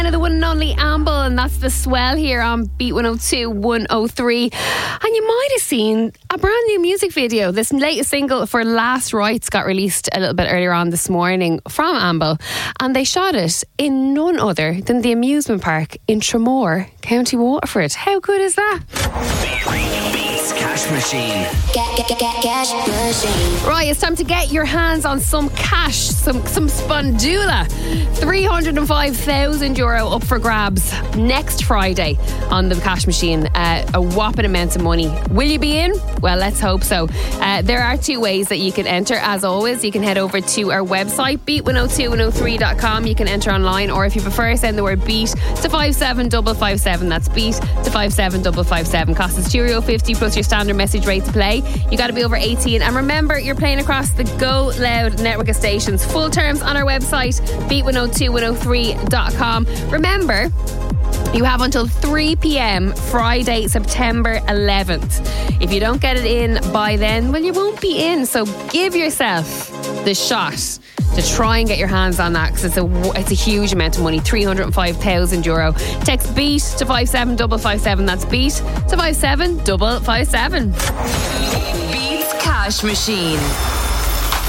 The one and only Amble, and that's The Swell here on Beat 102 103. And you might have seen a brand new music video. This latest single for Last Rites got released a little bit earlier on this morning from Amble, and they shot it in none other than the amusement park in Tramore, County Waterford. How good is that? Beats Cash Machine. Cash Machine. Right, it's time to get your hands on some cash, some spondula. €305,000 up for grabs next Friday on the Cash Machine. A whopping amount of money. Will you be in? Well, let's hope so. There are two ways that you can enter. As always, you can head over to our website, beat102103.com. You can enter online, or if you prefer, send the word beat to 57557. That's beat to 57557. Cost is €2.50 plus your standard message rate to play. You got to be over 18, and remember, you're playing across the Go Loud network of stations. Full terms on our website, beat102103.com. Remember, you have until 3 p.m. Friday, September 11th. If you don't get it in by then, well, you won't be in. So give yourself the shot to try and get your hands on that, because it's a huge amount of money. €305,000. Text BEAT to 57557. That's BEAT to 57557. Beats Cash Machine.